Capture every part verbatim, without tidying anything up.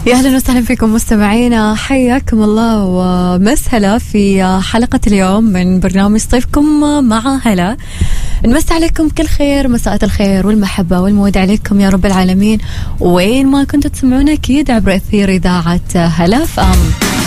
يا أهلا وسهلا فيكم مستمعينا، حياكم الله ومسهلا في حلقة اليوم من برنامج صيفكم مع هلا. نمس عليكم كل خير، مساء الخير والمحبة والمودة عليكم يا رب العالمين، وين ما كنتوا تسمعونا أكيد عبر أثير إذاعة هلا فام.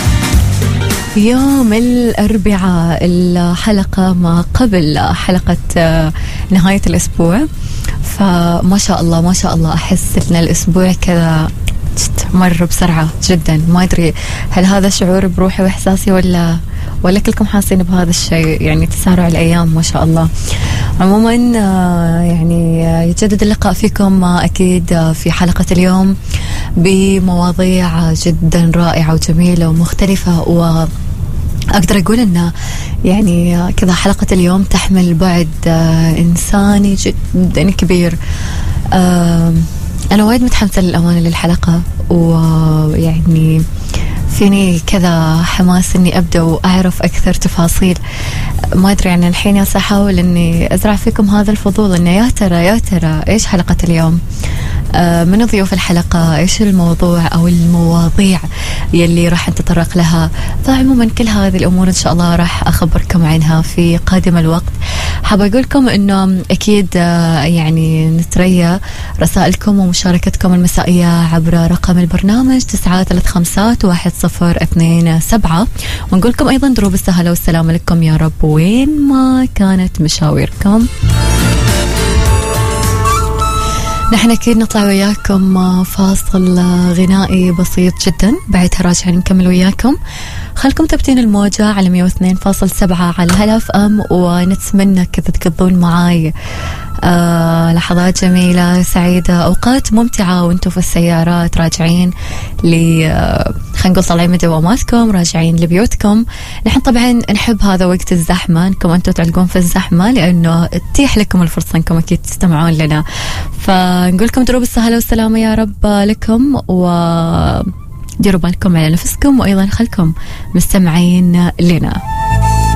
يوم الأربعاء الحلقة ما قبل حلقة نهاية الأسبوع، فما شاء الله ما شاء الله أحس إن الأسبوع كذا مر بسرعة جدا. ما أدري هل هذا شعور بروحي وإحساسي ولا ولا كلكم حاسين بهذا الشيء، يعني تسارع الأيام ما شاء الله. عموما يعني يتجدد اللقاء فيكم أكيد في حلقة اليوم بمواضيع جدا رائعة وجميلة ومختلفة، و أقدر أقول أن يعني كذا حلقة اليوم تحمل بعد إنساني جدا كبير. أنا وايد متحمسة للأمانة للحلقة، ويعني فيني كذا حماس إني أبدأ وأعرف أكثر تفاصيل. ما أدري يعني الحين سأحاول إني أزرع فيكم هذا الفضول، إنه يا ترى يا ترى إيش حلقة اليوم، آه من ضيوف الحلقة، إيش الموضوع أو المواضيع يلي راح نتطرق لها. فعموما كل هذه الأمور إن شاء الله راح أخبركم عنها في قادم الوقت. حابة أقولكم إنه أكيد آه يعني نتريا رسائلكم ومشاركتكم المسائية عبر رقم البرنامج تسعة ثلاث خمسات واحد صفر اثنين سبعة، ونقولكم أيضا دروب السهلة والسلام لكم يا رب وين ما كانت مشاويركم. نحن أكيد نطلع وياكم فاصل غنائي بسيط جدا، بعدها راجعين نكمل وياكم. خلكم تبتين الموجة على مية واثنين فاصل سبعة على هلا اف ام، ونتمنى كذا تقضون معاي آه لحظات جميلة سعيدة، أوقات ممتعة وانتوا في السيارات راجعين ل آه خلينا نقول طالعين من دواماتكم راجعين لبيوتكم. نحن طبعا نحب هذا وقت الزحمة انكم انتوا تعلقون في الزحمة، لأنه تتيح لكم الفرصة انكم أكيد تستمعون لنا. فنقولكم دروب السهلة والسلامة يا رب لكم، وديروا بالكم على نفسكم، وأيضا خلكم مستمعين لنا.